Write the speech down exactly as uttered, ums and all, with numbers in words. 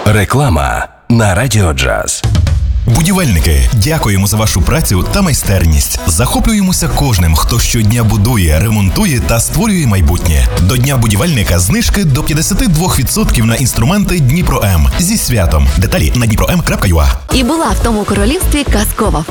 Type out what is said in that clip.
Реклама на Радіо Джаз. Будівельники, дякуємо за вашу працю та майстерність. Захоплюємося кожним, хто щодня будує, ремонтує та створює майбутнє. До Дня будівельника знижки до п'ятдесят два відсотки на інструменти Дніпро М. Зі святом. Деталі на дніпро ем крапка ю а. І була в тому королівстві казкова